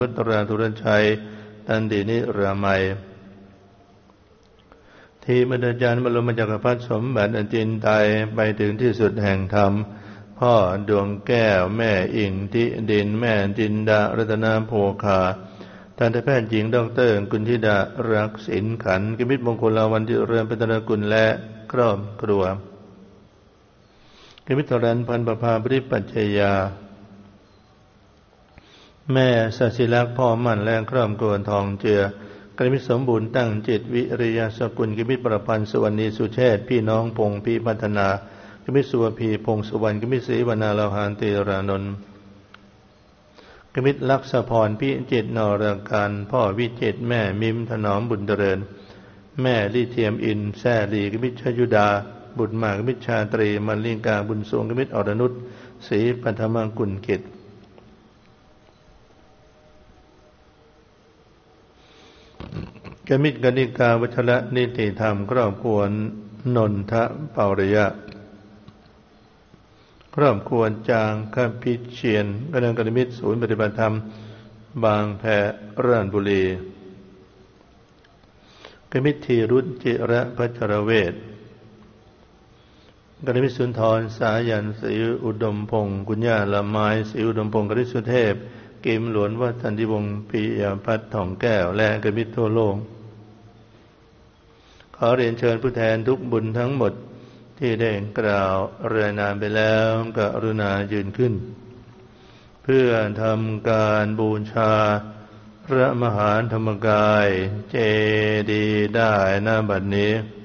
พุทธราธุรชัยตันตินิรามัยทีมอาจารย์บรมจักรพรรดิสมบัติอันจินไตยไปถึงที่สุดแห่งธรรมพ่อดวงแก้วแม่อิงทิดินแม่จินดารัตนาโภคาทันตแพทย์หญิงดร.กุลธิดารักษิณขันธ์กิมิตมงคลลาวันติเรือนพัฒนกุลและครอบครัวกิมิตธรันพันประภาบริปัจจยาแม่สัสิลักษ์พ่อมั่นและครอบครัวทองเจือกิมิตสมบูรณ์ตั้งจิตวิริยสกุลกิมิตประพันธ์สุวรรณีสุเชษพี่น้องพงศ์พิพัฒนากิมิตสุวพีพงศ์สุวรรณกิมิตศรีวนาลาหานติรานนท์กิมิตลักษพรพิจิตรนรการพ่อวิจิตรแม่มิมถนอมบุญเจริญแม่ลิเทียมอินแซ่ลีกิมิตชยุดาบุตรมากกิมิตชาตรีมัลลิกาบุญทรงกิมิตอรนุชศรีปัทมังกุลกิจกมิตรกนิกาวัชระนิติธรรมครอบครัวนนทเปาริยะครอบครัวจางคพิเชียนกนังกนิมิตศูนย์ปฏิบัติธรรมบางแพราชบุรีกมิตรธีรุจจิระพัชรเวชกนิมิตสุนทรสายันศรีอุดมพงศ์กุญญาละไม้ศรีอุดมพงศ์กนิษฐ์สุเทพกิมหลวนวัฒนธิวงศ์ปิยพัฒน์ทองแก้วและกมิตรทั่วโลกขอเรียนเชิญผู้แทนทุกบุญทั้งหมดที่ได้กล่าวรายนามไปแล้วกรุณายืนขึ้นเพื่อทำการบูชาพระมหาธรรมกายเจดีย์ได้ณบัดนี้